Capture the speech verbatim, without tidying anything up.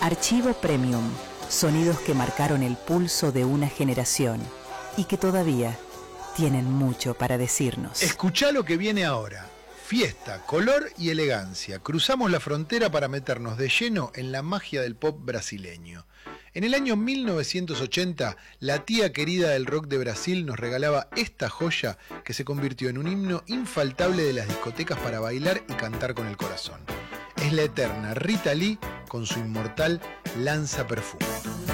Archivo Premium. Sonidos que marcaron el pulso de una generación y que todavía tienen mucho para decirnos. Escuchá lo que viene ahora. Fiesta, color y elegancia. Cruzamos la frontera para meternos de lleno en la magia del pop brasileño. En el año mil novecientos ochenta, la tía querida del rock de Brasil nos regalaba esta joya que se convirtió en un himno infaltable de las discotecas para bailar y cantar con el corazón. Es la eterna Rita Lee con su inmortal Lanza Perfume.